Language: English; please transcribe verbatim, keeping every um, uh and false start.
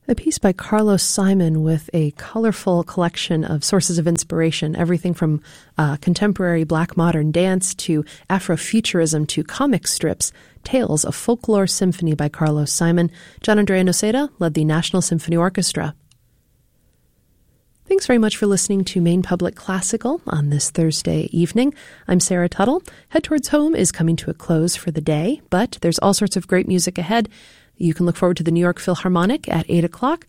A piece by Carlos Simon with a colorful collection of sources of inspiration, everything from uh, contemporary black modern dance to Afrofuturism to comic strips. Tales, a Folklore Symphony by Carlos Simon. Gianandrea Noceda led the National Symphony Orchestra. Thanks very much for listening to Maine Public Classical on this Thursday evening. I'm Sarah Tuttle. Head Towards Home is coming to a close for the day, but there's all sorts of great music ahead. You can look forward to the New York Philharmonic at eight o'clock,